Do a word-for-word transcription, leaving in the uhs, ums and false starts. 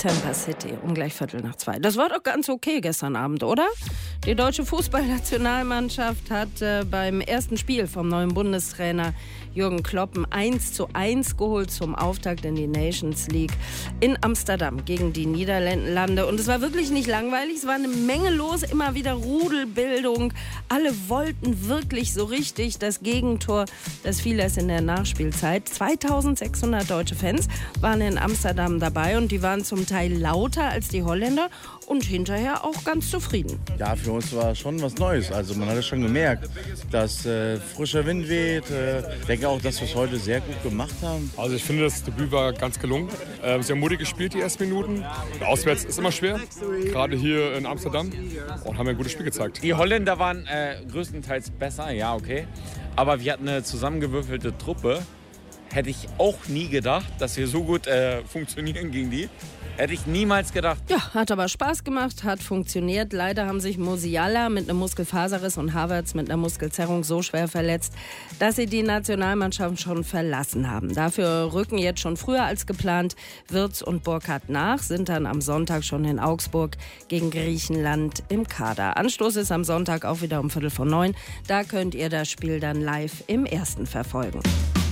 Tampa City um gleich Viertel nach zwei. Das war doch ganz okay gestern Abend, oder? Die deutsche Fußballnationalmannschaft hat äh, beim ersten Spiel vom neuen Bundestrainer Jürgen Klopp eins zu eins geholt zum Auftakt in die Nations League in Amsterdam gegen die Niederlande. Und es war wirklich nicht langweilig, es war eine Menge los, immer wieder Rudelbildung. Alle wollten wirklich so richtig das Gegentor, das fiel erst in der Nachspielzeit. zweitausendsechshundert deutsche Fans waren in Amsterdam dabei und die waren zum Teil lauter als die Holländer und hinterher auch ganz zufrieden. Ja, für uns war schon was Neues. Also man hat es schon gemerkt, dass äh, frischer Wind weht. Äh, ich denke auch, dass wir es heute sehr gut gemacht haben. Also ich finde, das Debüt war ganz gelungen. Äh, sehr mutig gespielt die ersten Minuten. Auswärts ist immer schwer, gerade hier in Amsterdam. Und haben ein gutes Spiel gezeigt. Die Holländer waren äh, größtenteils besser, ja okay. Aber wir hatten eine zusammengewürfelte Truppe. Hätte ich auch nie gedacht, dass wir so gut äh, funktionieren gegen die. Hätte ich niemals gedacht. Ja, hat aber Spaß gemacht, hat funktioniert. Leider haben sich Musiala mit einem Muskelfaserriss und Havertz mit einer Muskelzerrung so schwer verletzt, dass sie die Nationalmannschaft schon verlassen haben. Dafür rücken jetzt schon früher als geplant Wirtz und Burkhardt nach, sind dann am Sonntag schon in Augsburg gegen Griechenland im Kader. Anstoß ist am Sonntag auch wieder um Viertel vor neun. Da könnt ihr das Spiel dann live im Ersten verfolgen.